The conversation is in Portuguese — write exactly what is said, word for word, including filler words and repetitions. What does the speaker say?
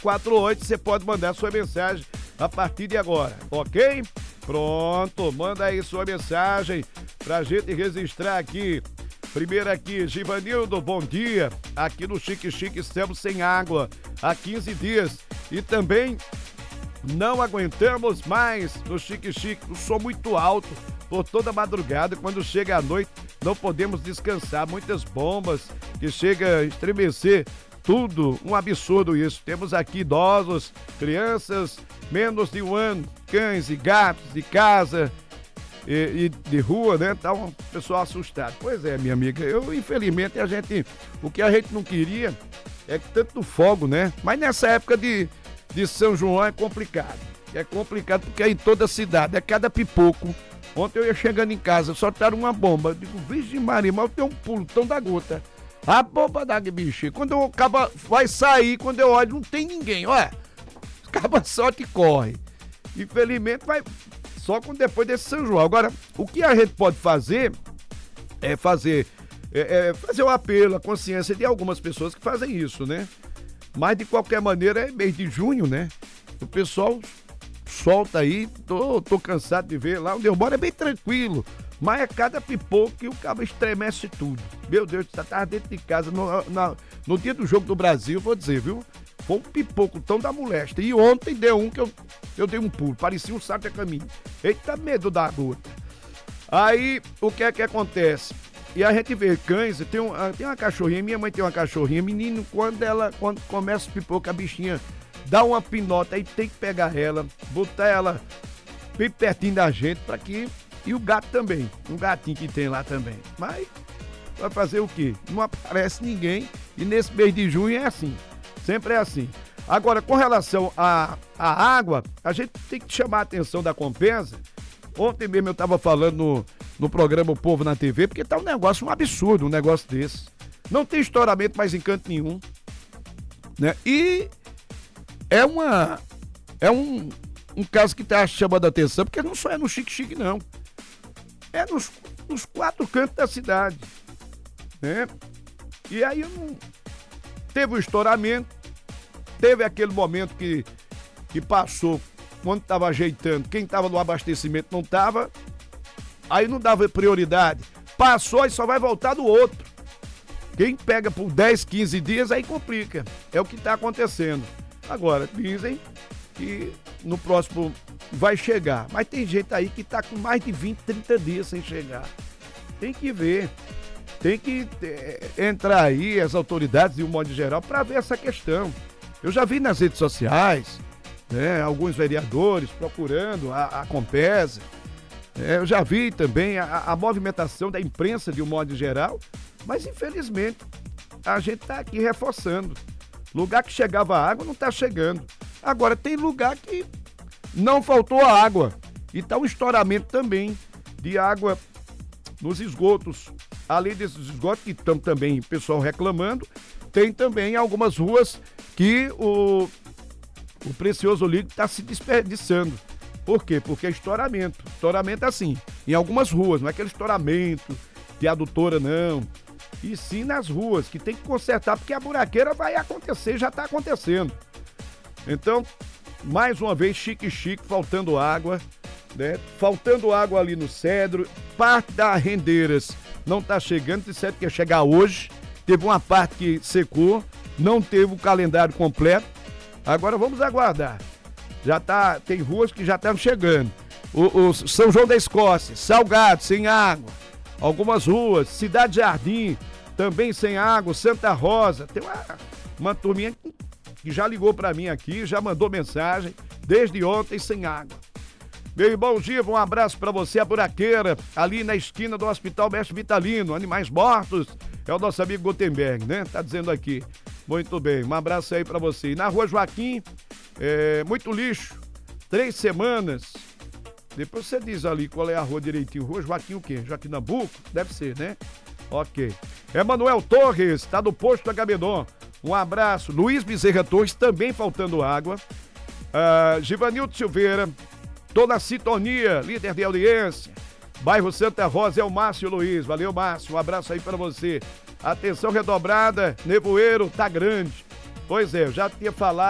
quatro oito, você pode mandar sua mensagem a partir de agora, ok? Pronto, manda aí sua mensagem pra gente registrar aqui. Primeiro aqui, Givanildo, bom dia. Aqui no Chique Chique estamos sem água há quinze dias e também não aguentamos mais no Chique Chique. O som muito alto por toda a madrugada. Quando chega a noite, não podemos descansar. Muitas bombas que chegam a estremecer tudo. Um absurdo isso. Temos aqui idosos, crianças, menos de um ano, cães e gatos de casa e, e de rua, né? Tá um pessoal assustado. Pois é, minha amiga. Eu, infelizmente, a gente... O que a gente não queria é que tanto fogo, né? Mas nessa época de... de São João é complicado. É complicado porque é em toda a cidade, é cada pipoco. Ontem eu ia chegando em casa, soltaram uma bomba. Eu digo, vixe Maria, mas eu tenho um pulo tão da gota. A bomba da bicho. Quando eu acaba, vai sair, quando eu olho, não tem ninguém. Olha, acaba só que corre. Infelizmente vai só com depois desse São João. Agora, o que a gente pode fazer é fazer, é, é fazer o apelo, a consciência de algumas pessoas que fazem isso, né? Mas, de qualquer maneira, é mês de junho, né? O pessoal solta aí, tô, tô cansado de ver. Lá onde eu moro é bem tranquilo, mas é cada pipoco que o cabo estremece tudo. Meu Deus, você tava dentro de casa, no, na, no dia do Jogo do Brasil, vou dizer, viu? Foi um pipoco tão da molesta. E ontem deu um que eu, eu dei um pulo, parecia um saco a caminho. Eita, medo da gota. Aí, o que é que acontece? E a gente vê cães, tem, um, tem uma cachorrinha, minha mãe tem uma cachorrinha, menino, quando ela, quando começa o pipoco, a bichinha dá uma pinota, aí tem que pegar ela, botar ela bem pertinho da gente, pra que, e o gato também, um gatinho que tem lá também. Mas, vai fazer o quê? Não aparece ninguém, e nesse mês de junho é assim, sempre é assim. Agora, com relação à à água, a gente tem que chamar a atenção da Compensa. Ontem mesmo eu tava falando no, no programa O Povo na T V, porque tá um negócio, um absurdo, um negócio desse. Não tem estouramento mais em canto nenhum, né? E é uma, é um, um caso que tá chamando a atenção, porque não só é no Chique Chique, não. É nos, nos quatro cantos da cidade, né? E aí não... teve o estouramento, teve aquele momento que, que passou, quando estava ajeitando, quem estava no abastecimento não estava, aí não dava prioridade. Passou e só vai voltar do outro. Quem pega por dez, quinze dias, aí complica. É o que está acontecendo. Agora, dizem que no próximo vai chegar. Mas tem gente aí que está com mais de vinte, trinta dias sem chegar. Tem que ver. Tem que é, entrar aí as autoridades, de um modo geral, para ver essa questão. Eu já vi nas redes sociais... É, alguns vereadores procurando a, a Compesa. É, eu já vi também a, a movimentação da imprensa de um modo geral, mas infelizmente a gente está aqui reforçando. Lugar que chegava água não está chegando. Agora tem lugar que não faltou a água e está um estouramento também de água nos esgotos. Além desses esgotos que estão também o pessoal reclamando, tem também algumas ruas que o O precioso líquido está se desperdiçando. Por quê? Porque é estouramento. Estouramento é assim, em algumas ruas, não é aquele estouramento de adutora, não. E sim nas ruas, que tem que consertar, porque a buraqueira vai acontecer, já está acontecendo. Então, mais uma vez, Chique Chique, faltando água, né? Faltando água ali no Cedro. Parte das rendeiras não está chegando, disseram que ia chegar hoje. Teve uma parte que secou, não teve o calendário completo. Agora vamos aguardar. Já tá, tem ruas que já estão chegando. O, o São João da Escócia, Salgado, sem água. Algumas ruas, Cidade Jardim, também sem água. Santa Rosa, tem uma, uma turminha que já ligou para mim aqui, já mandou mensagem, desde ontem sem água. Meu irmão Giva, um abraço para você, a buraqueira, ali na esquina do Hospital Mestre Vitalino, Animais Mortos, é o nosso amigo Gutenberg, né? Tá dizendo aqui. Muito bem, um abraço aí pra você. E na Rua Joaquim, é, muito lixo, três semanas. Depois você diz ali qual é a rua direitinho. Rua Joaquim o quê? Joaquim Nabuco? Deve ser, né? Ok. Emanuel Torres, tá do posto Agamenon. Um abraço. Luiz Bezerra Torres, também faltando água. Uh, Givanildo Silveira, tô na sintonia, líder de audiência. Bairro Santa Rosa é o Márcio Luiz. Valeu, Márcio. Um abraço aí pra você. Atenção redobrada, nevoeiro tá grande. Pois é, eu já tinha falado.